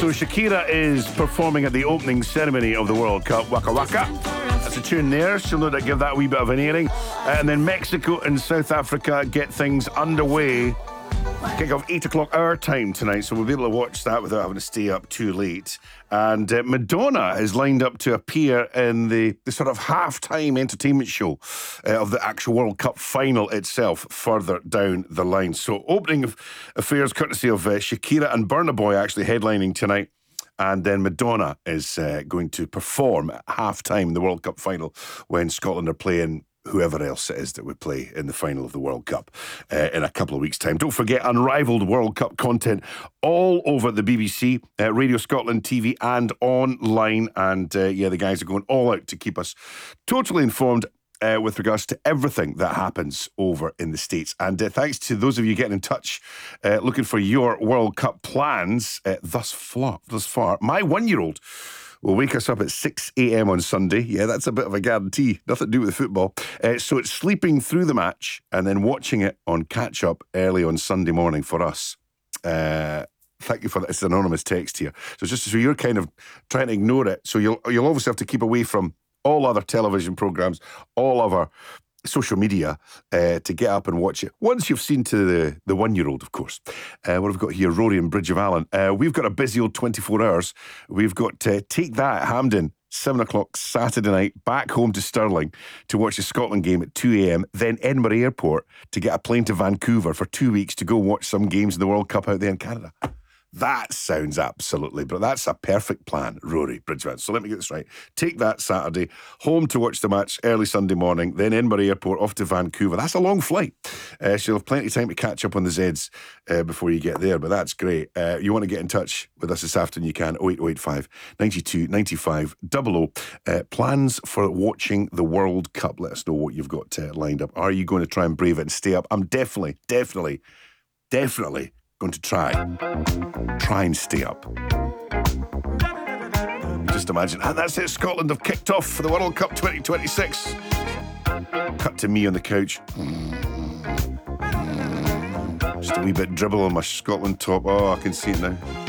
So Shakira is performing at the opening ceremony of the World Cup. Waka Waka. That's a tune there. She'll no doubt give that a wee bit of an airing. And then Mexico and South Africa get things underway. Kick off 8 o'clock our time tonight, so we'll be able to watch that without having to stay up too late. And Madonna is lined up to appear in the sort of half-time entertainment show of the actual World Cup final itself further down the line. So opening affairs courtesy of Shakira and Burna Boy actually headlining tonight. And then Madonna is going to perform at half-time in the World Cup final when Scotland are playing whoever else it is that would play in the final of the World Cup in a couple of weeks' time. Don't forget, unrivaled World Cup content all over the BBC, Radio Scotland TV and online. And the guys are going all out to keep us totally informed with regards to everything that happens over in the States. And thanks to those of you getting in touch, looking for your World Cup plans thus far. My 1-year-old will wake us up at 6 a.m. on Sunday. Yeah, that's a bit of a guarantee. Nothing to do with football. So it's sleeping through the match and then watching it on catch-up early on Sunday morning for us. Thank you for that. It's an anonymous text here. So just so you're kind of trying to ignore it. So you'll obviously have to keep away from all other television programmes, all other social media to get up and watch it. Once you've seen to the 1-year-old, of course. What have we got here? Rory and Bridge of Allen. We've got a busy old 24 hours. We've got Take That, Hampden, 7 o'clock Saturday night, back home to Stirling to watch the Scotland game at 2 a.m, then Edinburgh Airport to get a plane to Vancouver for 2 weeks to go watch some games in the World Cup out there in Canada. That sounds absolutely, but that's a perfect plan, Rory Bridgeman. So let me get this right. Take That Saturday, home to watch the match early Sunday morning, then Edinburgh Airport off to Vancouver. That's a long flight. So you'll have plenty of time to catch up on the Zeds before you get there, but that's great. You want to get in touch with us this afternoon, you can. 08085 92 95 00. Plans for watching the World Cup. Let us know what you've got lined up. Are you going to try and brave it and stay up? I'm definitely going to try and stay up. Just imagine. And that's it. Scotland have kicked off for the World Cup 2026. Cut to me on the couch. Just a wee bit dribble on my Scotland top. Oh, I can see it now.